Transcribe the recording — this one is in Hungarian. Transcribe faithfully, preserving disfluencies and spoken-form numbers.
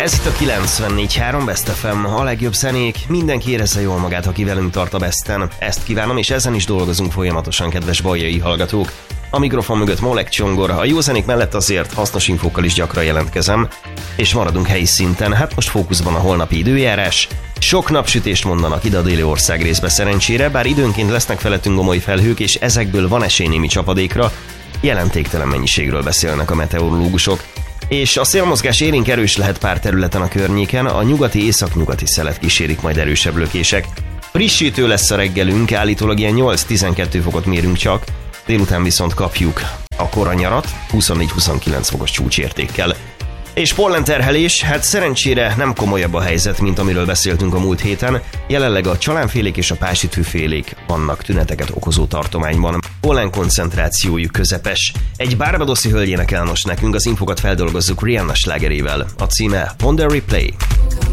Ez itt a kilencvennégy három Best ef em, a legjobb zenék, mindenki érezze jól magát, aki velünk tart a Besten. Ezt kívánom, és ezen is dolgozunk folyamatosan, kedves baljai hallgatók. A mikrofon mögött Molek Csongor, a jó zenék mellett azért hasznos infókkal is gyakran jelentkezem, és maradunk helyi szinten, hát most fókuszban a holnapi időjárás. Sok napsütést mondanak ide a déli ország részbe szerencsére, bár időnként lesznek felettünk gomoly felhők, és ezekből van esély némi csapadékra, jelentéktelen mennyiségről beszélnek a meteorológusok. És a szélmozgás élénk erős lehet pár területen a környéken, a nyugati észak-nyugati szelet kísérik majd erősebb lökések. Frissítő lesz a reggelünk, állítólag ilyen nyolc-tizenkét fokot mérünk csak, délután viszont kapjuk a koranyarat huszonnégy-huszonkilenc fokos csúcsértékkel. És pollenterhelés, hát szerencsére nem komolyabb a helyzet, mint amiről beszéltünk a múlt héten. Jelenleg a csalánfélék és a pásitűfélék vannak tüneteket okozó tartományban. Pollen koncentrációjuk közepes. Egy barbadoszi hölgy énekel most nekünk, az infokat feldolgozzuk Rihanna slágerével. A címe On the Replay.